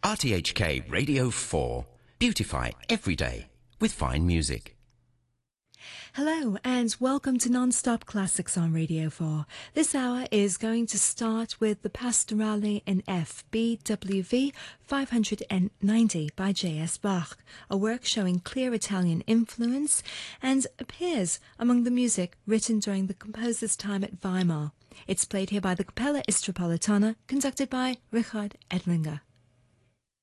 RTHK Radio 4. Beautify every day with fine music. Hello and welcome to Non-Stop Classics on Radio 4. This hour is going to start with the Pastorale in F, BWV 590 by J.S. Bach, a work showing clear Italian influence and appears among the music written during the composer's time at Weimar. It's played here by the Capella Istropolitana, conducted by Richard Edlinger.